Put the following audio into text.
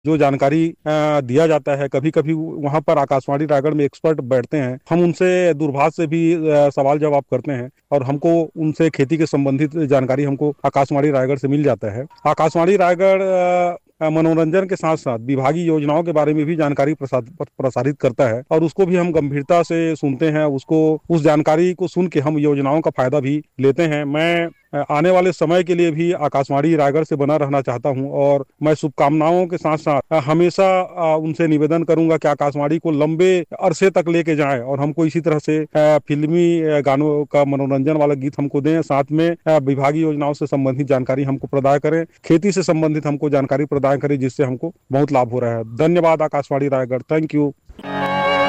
जो जानकारी दिया जाता है, कभी कभी वहाँ पर आकाशवाणी रायगढ़ में एक्सपर्ट बैठते हैं, हम उनसे दूरभाष से भी सवाल जवाब करते हैं और हमको उनसे खेती के संबंधित जानकारी हमको आकाशवाणी रायगढ़ से मिल जाता है। आकाशवाणी रायगढ़ मनोरंजन के साथ साथ विभागीय योजनाओं के बारे में भी जानकारी प्रसारित करता है और उसको भी हम गंभीरता से सुनते हैं। उसको उस जानकारी को सुन के हम योजनाओं का फायदा भी लेते हैं। मैं आने वाले समय के लिए भी आकाशवाणी रायगढ़ से बना रहना चाहता हूं और मैं शुभकामनाओं के साथ साथ हमेशा उनसे निवेदन करूंगा कि आकाशवाणी को लंबे अरसे तक लेके जाएं और हमको इसी तरह से फिल्मी गानों का मनोरंजन वाला गीत हमको दें, साथ में विभागीय योजनाओं से संबंधित जानकारी हमको प्रदान करें, खेती से संबंधित हमको जानकारी प्रदान करें, जिससे हमको बहुत लाभ हो रहा है। धन्यवाद आकाशवाणी रायगढ़, थैंक यू।